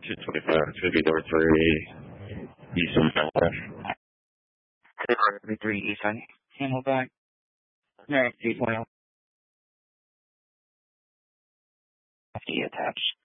225, it's going to be door 3, Eastern Bangladesh. Door 3 Eastern, Camelback, Merit 3.0. FD attached.